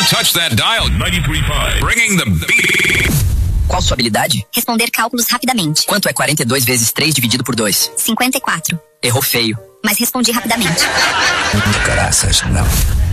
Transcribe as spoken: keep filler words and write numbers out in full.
touch that dial. ninety-three point five. Bringing the beat. Qual sua habilidade? Responder cálculos rapidamente. Quanto é quarenta e dois vezes três dividido por dois? cinquenta e quatro. Errou feio. Mas respondi rapidamente. Caraças, não.